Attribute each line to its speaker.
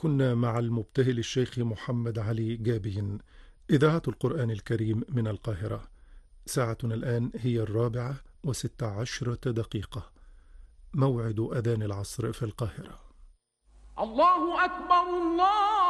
Speaker 1: كنا مع المبتهل الشيخ محمد علي جابين، إذاعة القرآن الكريم من القاهرة. ساعتنا الآن هي 4:16. موعد أذان العصر في القاهرة.
Speaker 2: الله أكبر الله